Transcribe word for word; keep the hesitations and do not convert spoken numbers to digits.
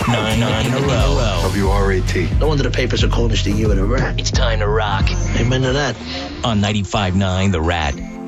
Nine, nine in a row. W R A T. No wonder the papers are calling us the year of the rat. It's time to rock Amen to that. on ninety-five point nine The Rat.